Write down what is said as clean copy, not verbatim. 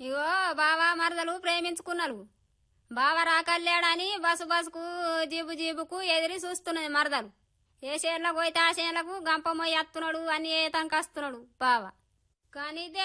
ఇగో బావ మరదలు ప్రేమించుకున్నారు. బావ రాకల్లేడని బసుకు జీబుకు ఎదిరి చూస్తున్నది మరదలు. ఏ చేనులకు పోయితే ఆ చేనులకు గంప మొయ్యి అత్తున్నాడు అని ఏ తంకస్తున్నాడు బావ. కానీ